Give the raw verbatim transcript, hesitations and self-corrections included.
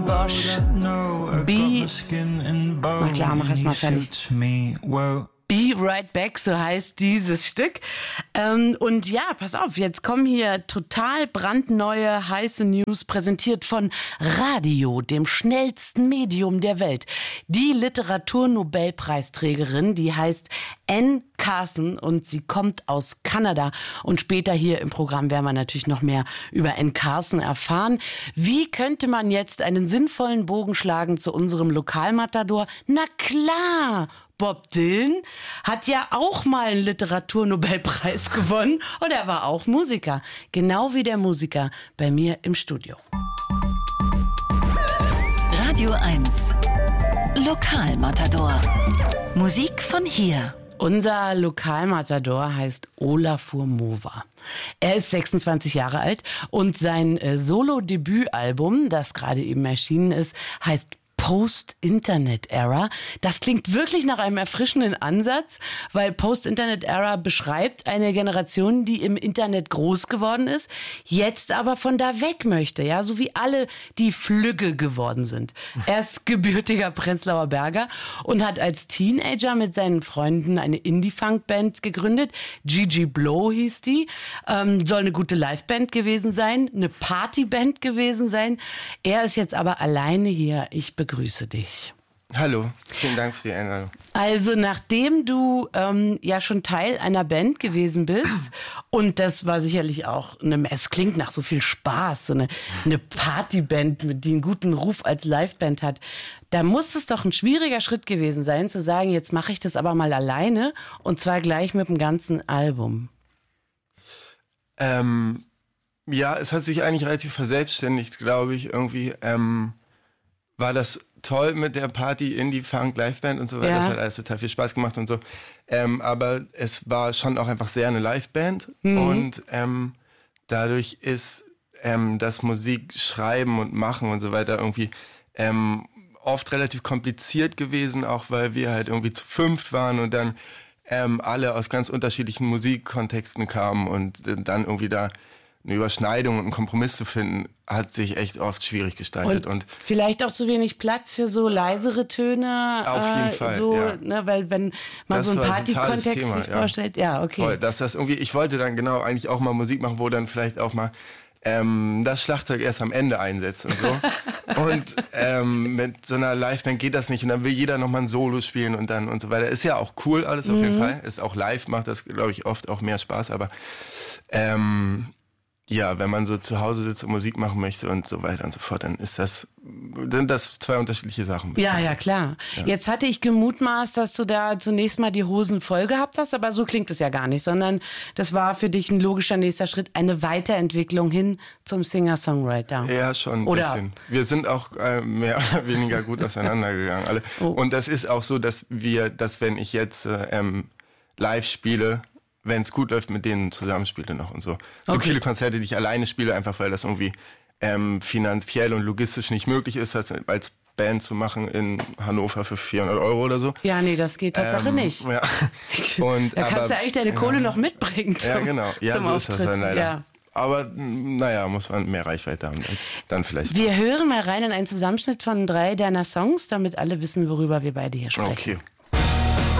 Bosch. Be... Na klar, mach erst mal fertig. Be Right Back, so heißt dieses Stück. Ähm, und ja, pass auf, jetzt kommen hier total brandneue, heiße News, präsentiert von Radio, dem schnellsten Medium der Welt. Die Literaturnobelpreisträgerin, die heißt Anne Carson und sie kommt aus Kanada. Und später hier im Programm werden wir natürlich noch mehr über Anne Carson erfahren. Wie könnte man jetzt einen sinnvollen Bogen schlagen zu unserem Lokalmatador? Na klar! Bob Dylan hat ja auch mal einen Literaturnobelpreis gewonnen und er war auch Musiker. Genau wie der Musiker bei mir im Studio. Radio eins Lokalmatador. Musik von hier. Unser Lokalmatador heißt Olafur Mova. Er ist sechsundzwanzig Jahre alt und sein äh, Solo-Debütalbum, das gerade eben erschienen ist, heißt Post-Internet-Era. Das klingt wirklich nach einem erfrischenden Ansatz, weil Post-Internet-Era beschreibt eine Generation, die im Internet groß geworden ist, jetzt aber von da weg möchte, ja, so wie alle, die flügge geworden sind. Er ist gebürtiger Prenzlauer Berger und hat als Teenager mit seinen Freunden eine Indie-Funk-Band gegründet. Gigi Blow hieß die. Ähm, soll eine gute Liveband gewesen sein, eine Partyband gewesen sein. Er ist jetzt aber alleine hier. Ich begrüße dich. Hallo, vielen Dank für die Einladung. Also nachdem du ähm, ja schon Teil einer Band gewesen bist und das war sicherlich auch eine, es klingt nach so viel Spaß, so eine, eine Partyband, die einen guten Ruf als Liveband hat, da muss es doch ein schwieriger Schritt gewesen sein, zu sagen, jetzt mache ich das aber mal alleine und zwar gleich mit dem ganzen Album. Ähm, ja, es hat sich eigentlich relativ verselbstständigt, glaube ich, irgendwie. Ähm, war das toll mit der Party, Indie, Funk, Liveband und so weiter. Ja. Das hat alles total viel Spaß gemacht und so. Ähm, aber es war schon auch einfach sehr eine Liveband. Mhm. Und ähm, dadurch ist ähm, das Musikschreiben und Machen und so weiter irgendwie ähm, oft relativ kompliziert gewesen, auch weil wir halt irgendwie zu fünft waren und dann ähm, alle aus ganz unterschiedlichen Musikkontexten kamen und äh, dann irgendwie da eine Überschneidung und einen Kompromiss zu finden, hat sich echt oft schwierig gestaltet. Und, und vielleicht auch zu wenig Platz für so leisere Töne. Auf jeden äh, Fall, so, ja. ne, weil wenn man das so einen ein Party-Kontext Thema, sich ja. vorstellt, ja, okay. Voll, dass das irgendwie, ich wollte dann genau eigentlich auch mal Musik machen, wo dann vielleicht auch mal ähm, das Schlagzeug erst am Ende einsetzt und so. Und ähm, mit so einer Liveband geht das nicht und dann will jeder nochmal ein Solo spielen und dann und so weiter. Ist ja auch cool alles auf mhm. jeden Fall. Ist auch live, macht das, glaube ich, oft auch mehr Spaß, aber ähm, ja, wenn man so zu Hause sitzt und Musik machen möchte und so weiter und so fort, dann ist das, sind das zwei unterschiedliche Sachen. Ja, ja, klar. Ja. Jetzt hatte ich gemutmaßt, dass du da zunächst mal die Hosen voll gehabt hast, aber so klingt es ja gar nicht, sondern das war für dich ein logischer nächster Schritt, eine Weiterentwicklung hin zum Singer-Songwriter. Ja, schon ein Oder? bisschen. Wir sind auch äh, mehr oder weniger gut auseinandergegangen, alle. Oh. Und das ist auch so, dass wir, dass wenn ich jetzt äh, ähm, live spiele, wenn es gut läuft, mit denen zusammenspiele noch und so. Es okay. gibt viele Konzerte, die ich alleine spiele, einfach weil das irgendwie ähm, finanziell und logistisch nicht möglich ist, das als Band zu machen in Hannover für vierhundert Euro oder so. Ja, nee, das geht Tatsache ähm, nicht. Ja. Und, da kannst aber, du eigentlich deine Kohle ja, noch mitbringen zum, ja, genau. Ja, zum so Auftritt. ist das dann leider. Ja. Aber naja, muss man mehr Reichweite haben, dann, dann vielleicht. Wir hören mal rein in einen Zusammenschnitt von drei deiner Songs, damit alle wissen, worüber wir beide hier sprechen. Okay.